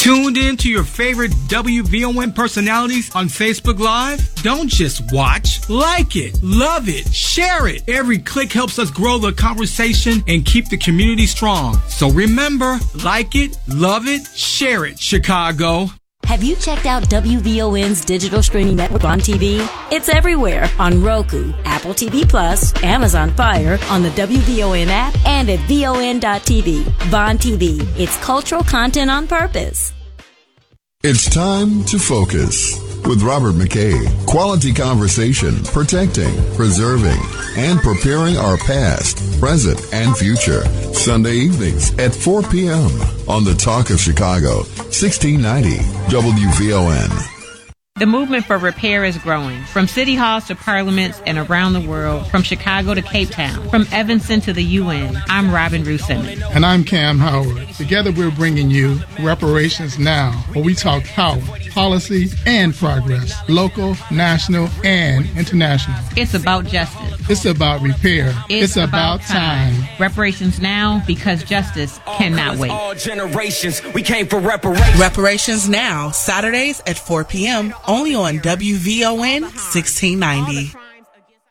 Tuned in to your favorite WVON personalities on Facebook Live? Don't just watch. Like it, love it, share it. Every click helps us grow the conversation and keep the community strong. So remember, like it, love it, share it, Chicago. Have you checked out WVON's digital streaming network on TV? It's everywhere on Roku, Apple TV Plus, Amazon Fire, on the WVON app, and at VON.TV. VON TV. It's cultural content on purpose. It's time to focus with Robert McKay. Quality conversation, protecting, preserving, and preparing our past, present, and future. Sunday evenings at 4 p.m. on the Talk of Chicago, 1690 WVON. The movement for repair is growing. From city halls to parliaments and around the world, from Chicago to Cape Town, from Evanston to the UN. I'm Robin Ruth Simmons. And I'm Cam Howard. Together we're bringing you Reparations Now, where we talk power, policy, and progress, local, national, and international. It's about justice. It's about repair. It's about time. Reparations Now, because justice cannot wait. All generations, we came for reparations. Reparations Now, Saturdays at 4 p.m. only on WVON 1690.